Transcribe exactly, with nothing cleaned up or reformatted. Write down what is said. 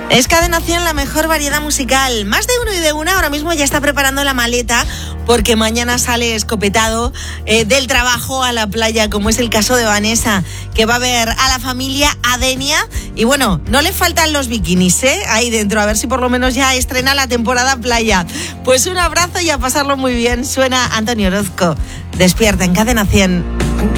Es Cadena cien, la mejor variedad musical. Más de uno y de una ahora mismo ya está preparando la maleta porque mañana sale escopetado eh, del trabajo a la playa, como es el caso de Vanessa, que va a ver a la familia Adenia. Y bueno, no le faltan los bikinis, ¿eh? Ahí dentro, a ver si por lo menos ya estrena la temporada playa. Pues un abrazo y a pasarlo muy bien. Suena Antonio Orozco. Despierta en Cadena cien.